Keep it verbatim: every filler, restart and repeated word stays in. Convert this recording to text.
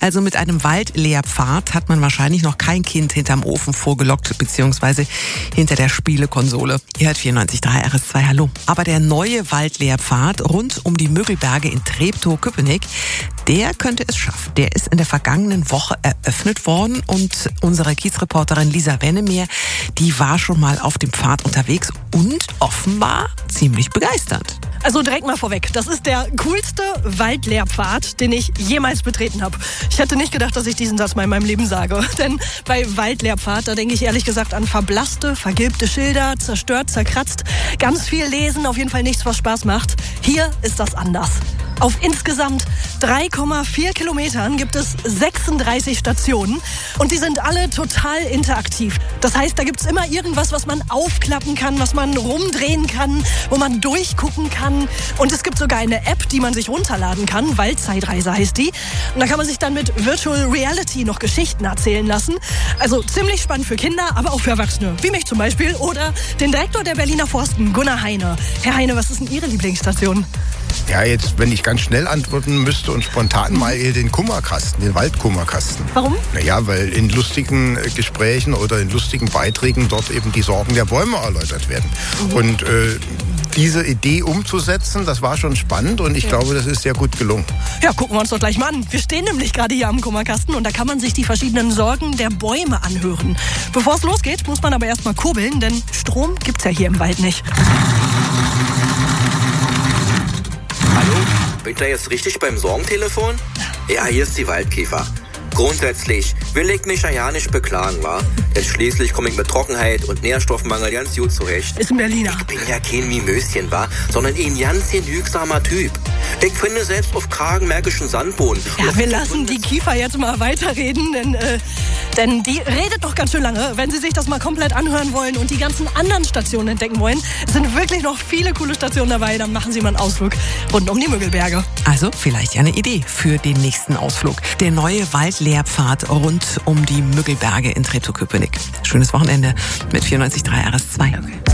Also mit einem Waldlehrpfad hat man wahrscheinlich noch kein Kind hinterm Ofen vorgelockt, beziehungsweise hinter der Spielekonsole. Ihr hört vierundneunzig Komma drei R S zwei, hallo. Aber der neue Waldlehrpfad rund um die Müggelberge in Treptow-Köpenick, der könnte es schaffen. Der ist in der vergangenen Woche eröffnet worden und unsere Kiezreporterin Lisa Wennemeer, die war schon mal auf dem Pfad unterwegs und offenbar ziemlich begeistert. Also direkt mal vorweg, das ist der coolste Waldlehrpfad, den ich jemals betreten habe. Ich hätte nicht gedacht, dass ich diesen Satz mal in meinem Leben sage. Denn bei Waldlehrpfad, da denke ich ehrlich gesagt an verblasste, vergilbte Schilder, zerstört, zerkratzt. Ganz viel lesen, auf jeden Fall nichts, was Spaß macht. Hier ist das anders. Auf insgesamt drei Komma vier Kilometern gibt es sechsunddreißig Stationen und die sind alle total interaktiv. Das heißt, da gibt es immer irgendwas, was man aufklappen kann, was man rumdrehen kann, wo man durchgucken kann. Und es gibt sogar eine App, die man sich runterladen kann. Waldzeitreise heißt die. Und da kann man sich dann mit Virtual Reality noch Geschichten erzählen lassen. Also ziemlich spannend für Kinder, aber auch für Erwachsene. Wie mich zum Beispiel oder den Direktor der Berliner Forsten, Gunnar Heine. Herr Heine, was ist denn Ihre Lieblingsstation? Ja, jetzt, wenn ich ganz schnell antworten müsste und spontan mal den Kummerkasten, den Waldkummerkasten. Warum? Naja, weil in lustigen Gesprächen oder in lustigen Beiträgen dort eben die Sorgen der Bäume erläutert werden. Mhm. Und äh, diese Idee umzusetzen, das war schon spannend und ich ja. glaube, das ist sehr gut gelungen. Ja, gucken wir uns doch gleich mal an. Wir stehen nämlich gerade hier am Kummerkasten und da kann man sich die verschiedenen Sorgen der Bäume anhören. Bevor es losgeht, muss man aber erstmal kurbeln, denn Strom gibt's ja hier im Wald nicht. Hallo, bin ich da jetzt richtig beim Sorgentelefon? Ja, hier ist die Waldkäfer. Grundsätzlich will ich mich ja nicht beklagen, wa? Denn schließlich komme ich mit Trockenheit und Nährstoffmangel ganz gut zurecht. Ist ein Berliner. Ich bin ja kein Mimöschen, wa? Sondern ein ganz genügsamer Typ. Ich finde selbst auf kragenmärkischen Sandboden. Ja, wir lassen die Kiefer jetzt mal weiterreden, denn, äh, denn die redet doch ganz schön lange. Wenn Sie sich das mal komplett anhören wollen und die ganzen anderen Stationen entdecken wollen, es sind wirklich noch viele coole Stationen dabei, dann machen Sie mal einen Ausflug rund um die Müggelberge. Also vielleicht ja eine Idee für den nächsten Ausflug. Der neue Waldlehrpfad rund um die Müggelberge in Treptow-Köpenick. Schönes Wochenende mit vierundneunzig Komma drei R S zwei. Okay.